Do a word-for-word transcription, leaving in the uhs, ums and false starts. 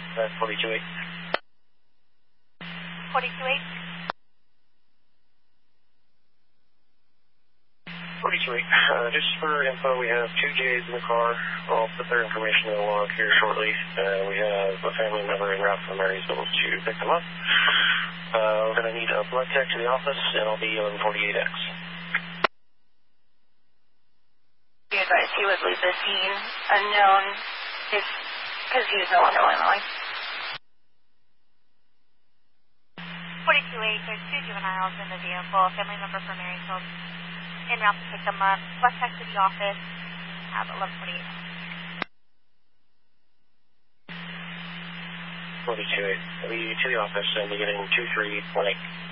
That's forty-two eight. forty-two eight. forty-two eight. Uh, just for info, we have two J's in the car. I'll put their information in the log here shortly. Uh, we have a family member en route from Marysville to pick them up. Uh, we're going to need a blood tech to the office, and I'll be eleven forty-eight X. You advise he would leave the scene unknown if, because he was no longer Illinois. forty-two eight, there's two juveniles in the vehicle, a family member from Marysville en route to pick them up. Blood tech to the office, have eleven forty-eight. forty-two eight. We to the office and beginning two three one eight.